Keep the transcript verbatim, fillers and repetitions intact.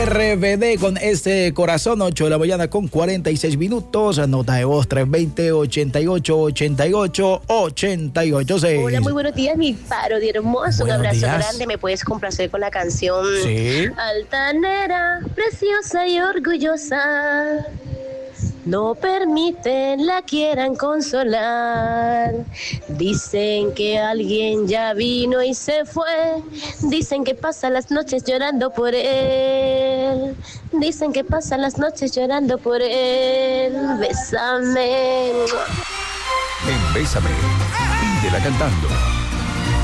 R B D con este corazón, ocho de la mañana con cuarenta y seis minutos. Nota de voz tres dos cero, ochenta y ocho, ochenta y ocho, ochenta y ocho. Hola, muy buenos días, mi parodia hermoso. Buenos Un abrazo días. grande. ¿Me puedes complacer con la canción? Sí. Altanera, preciosa y orgullosa. No permiten la quieran consolar. Dicen que alguien ya vino y se fue. Dicen que pasa las noches llorando por él. Dicen que pasa las noches llorando por él. Bésame. En Bésame, pídela cantando.